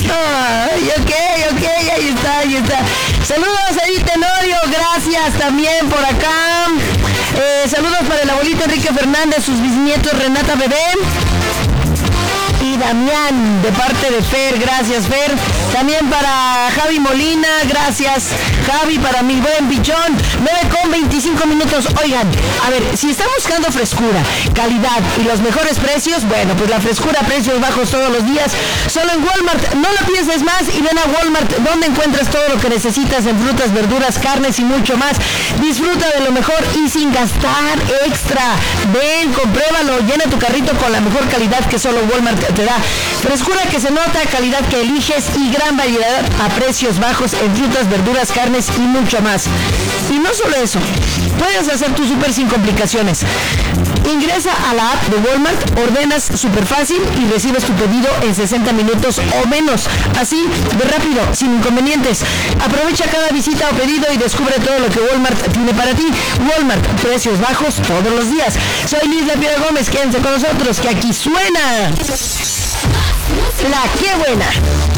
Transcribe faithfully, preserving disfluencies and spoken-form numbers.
Ay, ok, ok, ahí está, ahí está. Saludos a Edith Tenorio, gracias también por acá. Eh, saludos para el abuelito Enrique Fernández, sus bisnietos Renata Bebé y Damián, de parte de Fer, gracias Fer. También para Javi Molina, gracias Javi, para mi buen bichón. nueve con veinticinco minutos. Oigan, a ver, si están buscando frescura, calidad y los mejores precios, bueno, pues la frescura, precios bajos todos los días, solo en Walmart. No lo pienses más y ven a Walmart, donde encuentras todo lo que necesitas en frutas, verduras, carnes y mucho más. Disfruta de lo mejor y sin gastar extra. Ven, compruébalo, llena tu carrito con la mejor calidad que solo Walmart te da. Frescura que se nota, calidad que eliges y gran variedad a precios bajos en frutas, verduras, carnes y mucho más. Y no solo eso, puedes hacer tu súper sin complicaciones. Ingresa a la app de Walmart, ordenas súper fácil y recibes tu pedido en sesenta minutos o menos. Así, de rápido, sin inconvenientes. Aprovecha cada visita o pedido y descubre todo lo que Walmart tiene para ti. Walmart, precios bajos todos los días. Soy Liz La Piedra Gómez, quédense con nosotros que aquí suena La Qué Buena.